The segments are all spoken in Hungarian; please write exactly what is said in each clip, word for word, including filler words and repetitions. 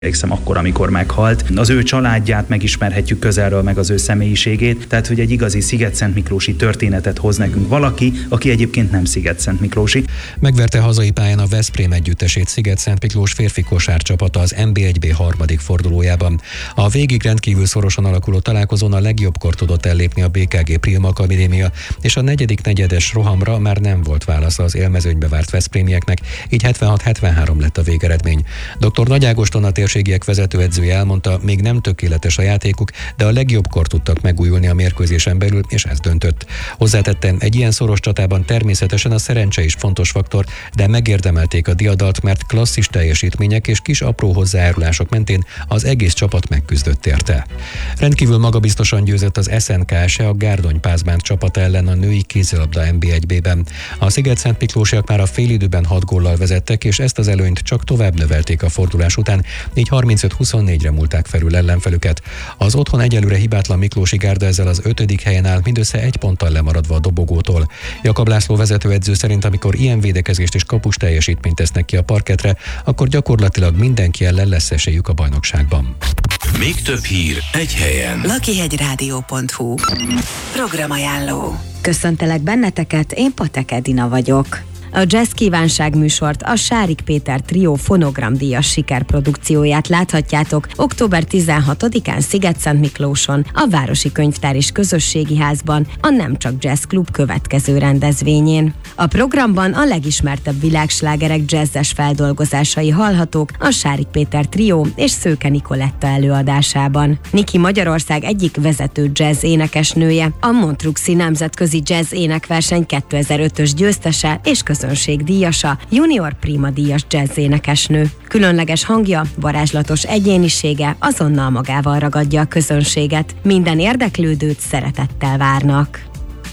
Emlékszem akkor, amikor meghalt. Az ő családját megismerhetjük közelről, meg az ő személyiségét, tehát hogy egy igazi Szigetszentmiklósi történetet hoz nekünk valaki, aki egyébként nem Szigetszentmiklósi. Megverte hazai pályán a Veszprém együttesét Szigetszentmiklós férfi kosárcsapata az en bé egy bé harmadik fordulójában. A végig rendkívül szorosan alakuló találkozón a legjobbkor tudott ellépni a bé ká gé Prima Akadémia, és a negyedik negyedes rohamra már nem volt válasz az élmezőnybe várt veszprémieknek, így hetvenhat hetvenhárom lett a végeredmény. doktor Nagy Ágoston, a térségiek vezetőedzője elmondta, még nem tökéletes a játékuk, de a legjobbkor tudtak megújulni a mérkőzésen belül, és ez döntött. Hozzátette, egy ilyen szoros csatában természetesen a szerencse is fontos faktor, de megérdemelték a diadalt, mert klasszis teljesítmények és kis apró hozzájárulások mentén az egész csapat megküzdött érte. Rendkívül magabiztosan győzött az es en ká es a Gárdony Pázmánt csapata ellen a női kézilabda en bé egy bé-ben. A Szigetszentmiklósiak már a félidőben hat góllal vezettek, és ezt az előnyt csak tovább növelték a fordulás után, így harmincöt huszonnégyre múlták felül ellenfelüket. Az otthon egyelőre hibátlan miklósi gárda ezzel az ötödik helyen áll, mindössze egy ponttal lemaradva a dobogótól. Jakab László vezetőedző szerint, amikor ilyen védekezést és kapus teljesítményt tesznek ki a parketre, akkor gyakorlatilag mindenki ellen lesz esélyük a bajnokságban. Még több hír egy helyen. lakihegyrádió pont hu Programajánló. Köszöntelek benneteket, én Patek Edina vagyok. A Jazz Kívánság műsort, a Sárik Péter Trió fonogramdíjas sikerprodukcióját láthatjátok október tizenhatodikán Szigetszentmiklóson, a Városi Könyvtár és Közösségi Házban, a Nem Csak Jazz Klub következő rendezvényén. A programban a legismertebb világslágerek jazzes feldolgozásai hallhatók a Sárik Péter Trió és Szőke Nikoletta előadásában. Niki Magyarország egyik vezető jazz énekesnője, a Montruxi Nemzetközi Jazz Énekverseny kétezer-ötös győztese és közönségdíjasa, Junior Prima díjas jazzénekesnő. Különleges hangja, varázslatos egyénisége azonnal magával ragadja a közönséget. Minden érdeklődőt szeretettel várnak.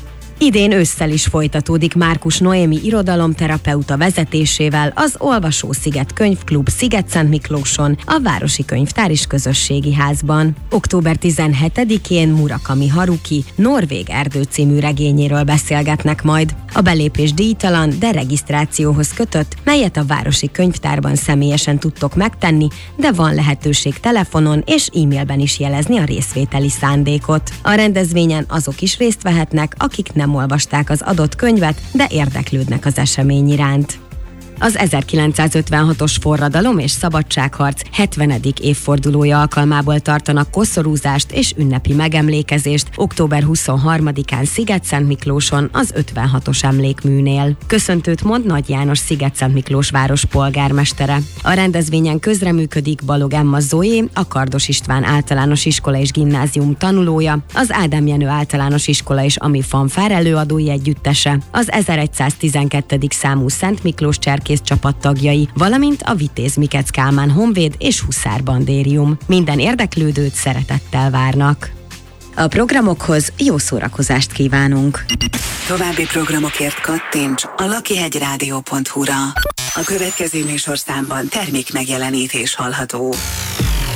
Idén ősszel is folytatódik Márkus Noémi irodalomterapeuta vezetésével az Olvasósziget Könyvklub Szigetszentmiklóson, a Városi Könyvtár és Közösségi Házban. október tizenhetedikén Murakami Haruki Norvég erdő című regényéről beszélgetnek majd. A belépés díjtalan, de regisztrációhoz kötött, melyet a Városi Könyvtárban személyesen tudtok megtenni, de van lehetőség telefonon és e-mailben is jelezni a részvételi szándékot. A rendezvényen azok is részt vehetnek, akik nem olvasták az adott könyvet, de érdeklődnek az esemény iránt. Az ezerkilencszázötvenhatos forradalom és szabadságharc hetvenedik évfordulója alkalmából tartanak koszorúzást és ünnepi megemlékezést október huszonharmadikán Szigetszentmiklóson az ötvenhatos emlékműnél. Köszöntőt mond Nagy János Szigetszentmiklós város polgármestere. A rendezvényen közreműködik Balog Emma Zoé, a Kardos István általános iskola és gimnázium tanulója, az Ádám Jenő általános iskola és Ami Fanfár előadói együttese, az ezeregyszáztizenkettedik számú Szent Miklós cserkész csapattagjai, valamint a Vitéz Mikec Kálmán Honvéd és Huszár Bandérium. Minden érdeklődőt szeretettel várnak. A programokhoz jó szórakozást kívánunk! További programokért kattints a lakihegyrádió pont hu-ra. A következő műsorszámban termék megjelenítés hallható.